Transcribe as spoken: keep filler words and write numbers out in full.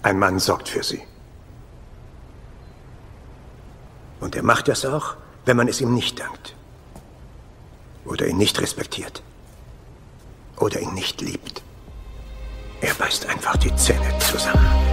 Ein Mann sorgt für sie. Und er macht das auch, wenn man es ihm nicht dankt. Oder ihn nicht respektiert. Oder ihn nicht liebt. Er beißt einfach die Zähne zusammen.